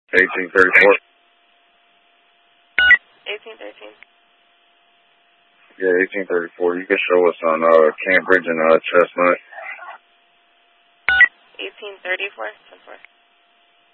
1834. 1813. Yeah, 1834. You can show us on Cambridge and Chestnut. 1834. 10-4.